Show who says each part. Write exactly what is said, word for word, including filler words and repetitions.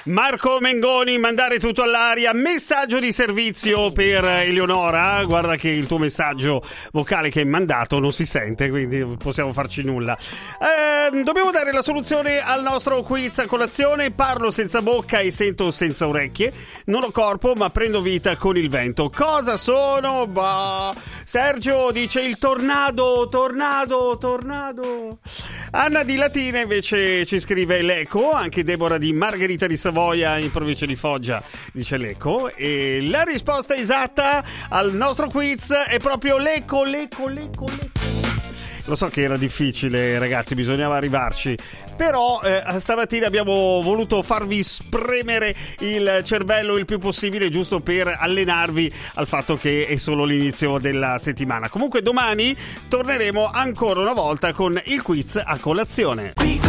Speaker 1: Marco Mengoni, mandare tutto all'aria. Messaggio di servizio per Eleonora. Guarda che il tuo messaggio vocale che hai mandato non si sente, quindi possiamo farci nulla. Eh, dobbiamo dare la soluzione al nostro quiz a colazione. Parlo senza bocca e sento senza orecchie. Non ho corpo ma prendo vita con il vento. Cosa sono? Bah. Sergio dice il tornado, tornado, tornado. Anna di Latina invece ci scrive l'eco. Anche Deborah di Margherita di Savoia in provincia di Foggia dice l'eco. E la risposta esatta al nostro quiz è proprio l'eco, l'eco, l'eco, l'eco. Lo so che era difficile, ragazzi, bisognava arrivarci, però eh, stamattina abbiamo voluto farvi spremere il cervello il più possibile, giusto per allenarvi al fatto che è solo l'inizio della settimana. Comunque domani torneremo ancora una volta con il quiz a colazione.